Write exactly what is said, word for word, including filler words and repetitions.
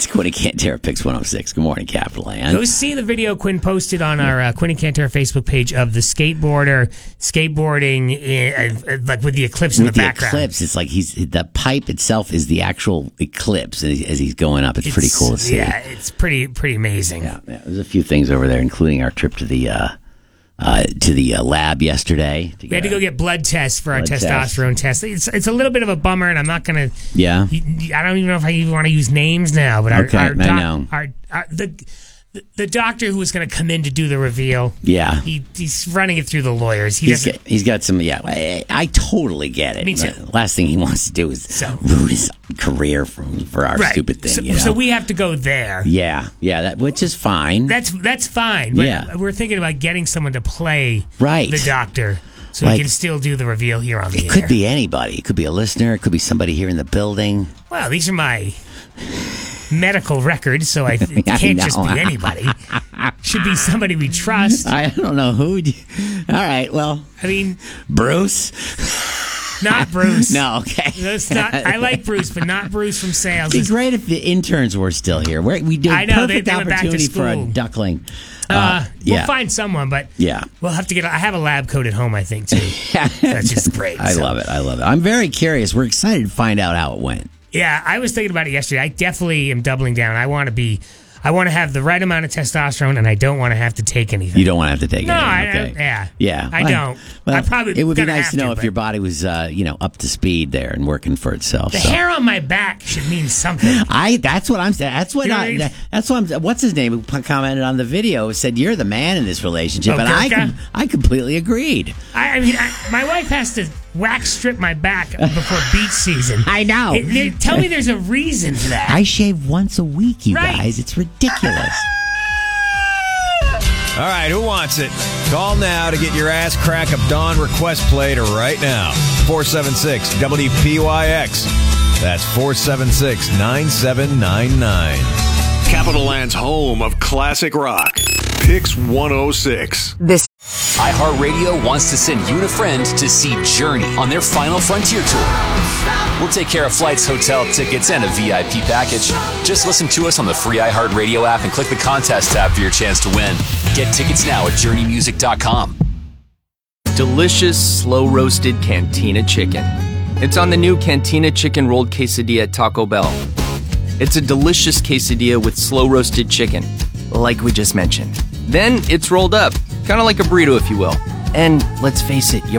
It's Quinn and Cantera Picks one oh six. Good morning, Capital Land. Go see the video Quinn posted on our uh, Quinn and Cantera Facebook page of the skateboarder skateboarding in, uh, like with the eclipse in with the, the background. eclipse, it's like he's the pipe itself is the actual eclipse as, as he's going up. It's, it's pretty cool to see. Yeah, it's pretty pretty amazing. Yeah, yeah, there's a few things over there, including our trip to the uh, uh, to the uh, lab yesterday. To we had to go get blood tests for our testosterone test. test. It's it's a little bit of a bummer, and I'm not gonna. Yeah. I don't even know if I even want to use names now, but our, okay, our, doc, I know. our, our the. The doctor who was going to come in to do the reveal, yeah, he, he's running it through the lawyers. He he's, got, he's got some, yeah, I, I totally get it. Me too. The last thing he wants to do is so, ruin his career for, for our right. stupid thing. So, you know? so we have to go there. Yeah, yeah, that which is fine. That's that's fine. But yeah. we're thinking about getting someone to play right. the doctor so like, we can still do the reveal here on the it air. It could be anybody. It could be a listener. It could be somebody here in the building. Well, these are my medical records, so I, it can't just be anybody. Should be somebody we trust. I don't know who. You, all right, well, I mean, Bruce. Not Bruce. No, okay. That's not, I like Bruce, but not Bruce from sales. It'd be great if the interns were still here. We're, we do a I know, perfect they, they opportunity for a duckling. Uh, uh, we'll yeah. find someone, but yeah, we'll have to get. I have a lab coat at home, I think, too. That's just great. I so. love it. I love it. I'm very curious. We're excited to find out how it went. Yeah, I was thinking about it yesterday. I definitely am doubling down. I want to be. I want to have the right amount of testosterone, and I don't want to have to take anything. You don't want to have to take no, anything. No, okay. yeah, yeah. I well, don't. Well, I probably. It would be nice to know to, if but... your body was, uh, you know, up to speed there and working for itself. The so. hair on my back should mean something. I. That's what I'm saying. That's what. You know I, what I mean? That's what I'm. What's his name? Who commented on the video? Said you're the man in this relationship, oh, and I. I completely agreed. I, I mean, I, my wife has to wax strip my back before beach season. I know. It, it, tell me there's a reason for that. I shave once a week, you right. guys. It's ridiculous. All right, who wants it? Call now to get your ass crack of dawn request played right now. four seven six W P Y X. That's four seven six, nine seven nine nine. Capital Land's home of classic rock. Picks one oh six. This iHeartRadio wants to send you and a friend to see Journey on their Final Frontier tour. We'll take care of flights, hotel tickets, and a V I P package. Just listen to us on the free iHeartRadio app and click the contest tab for your chance to win. Get tickets now at journey music dot com. Delicious, slow-roasted Cantina chicken. It's on the new Cantina chicken rolled quesadilla at Taco Bell. It's a delicious quesadilla with slow-roasted chicken, like we just mentioned. Then it's rolled up, kind of like a burrito, if you will. And let's face it, you